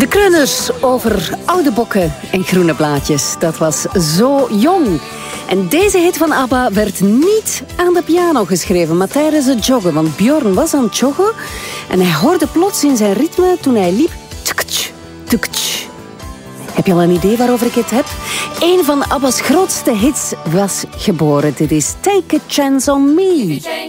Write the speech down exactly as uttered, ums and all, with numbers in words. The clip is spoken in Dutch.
Krunners over oude bokken en groene blaadjes. Dat was Zo Jong. En deze hit van ABBA werd niet aan de piano geschreven, maar tijdens het joggen. Want Björn was aan het joggen en hij hoorde plots in zijn ritme toen hij liep... Tuktsch, tuktsch. Heb je al een idee waarover ik het heb? Een van ABBA's grootste hits was geboren. Dit is Take a Chance on Me.